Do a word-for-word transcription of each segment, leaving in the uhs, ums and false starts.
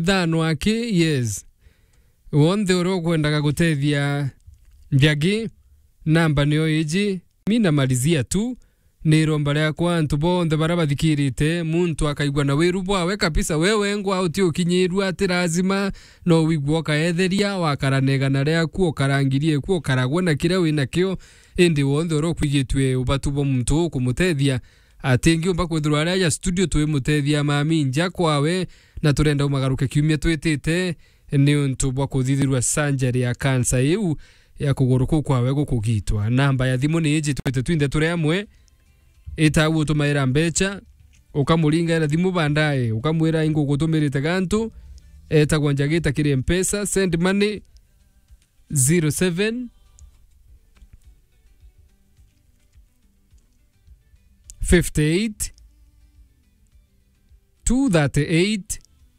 ithano aki yes wonde oro kwendaga gutethia Njagi namba niyo iji mina malizia tu ni romba ria kwa antu bonde barabathikirite muntu akaigwa na wiru bwawe kabisa wewe ngwa uti ukinyiru ati lazima no wigwo kaetheria wakaranega na ria ku karangirie ku karagwa na kire wina kio indi wonde oro kwigitwe ubatu bo muntu kumutethia atingi umba kwithirwa ria ya studio twi mutethia mami nja kwawe na turenda umagaruke kiumia twitite ni untu bwa kuthithirwa sanjari ya cancer iu ya kuguru ku kwawe gukugitwa namba ya thimu ni iji twite twinde turi amwe itagu utumaira mbecha ukamuringa ira thimu bandaye ukamwira ingo gutumirite gantu etagwa Njagi takiri mpesa send money zero seven fifty-eight two thirty-eight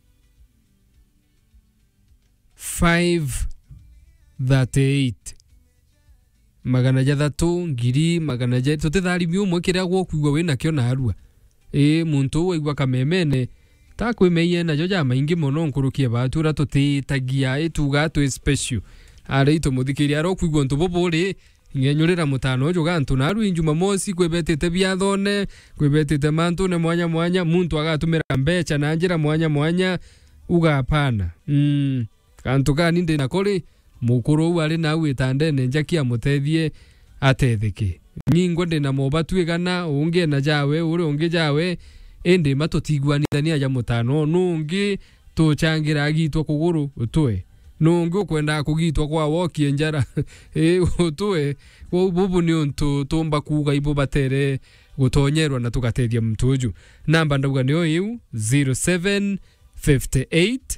five thirty-eight magana jathatu ngiri magana ja tutithari miumwe kiria gwokugwa wina kio na arua e muntu waigwa kamemene ta kwimeiye na joja maingi muno nkurukie batura tutitagia ituga tu special ari tumuthikiria arokugwa ntu bobore ngenyurira mutano jo gantu na aru injuma mosi kwebetete biathone kwebetete mantu ne mwanya mwanya muntu agatumira mbecha na njira mwanya mwanya uga hapana mm kantu kani ndi nakori mukuru wali na witande ne Njagi mutethie atetheke nyingo ndi na mobatu igana unge na jawe uri unge jawe ende matotigwanithania ya mutano nungi tuchangira agitwa kuguru utwe nungi kwenda kugitwa kwa woki njara eh utwe bubu ni untu tumba kuga ibo batere gutonyerwa na tugatethia mtuju namba ndabuga niyo iu zero seven fifty-eight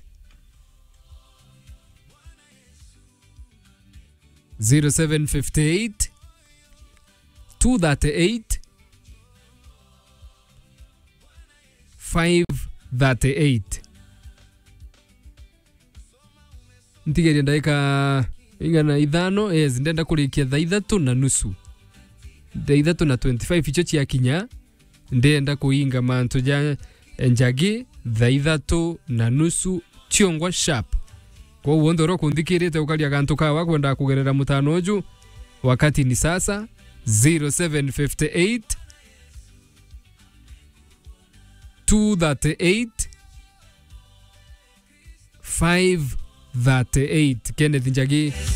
zero seven fifty-eight two thirty-eight five thirty-eight ntigeri ndaika ingana ithano yes ndenda kurikia thaa ithatu na nusu thaa ithatu na twenty-five icho cia kinya ndenda kuinga mantu ja Njagi thaa ithatu na nusu chiongwa sharp kwa uondo ro kunthikirite ukaria gantu kawa kwenda kugerera mutano uju wakati ni sasa zero seven fifty-eight two thirty-eight five thirty-eight Kenneth Njagi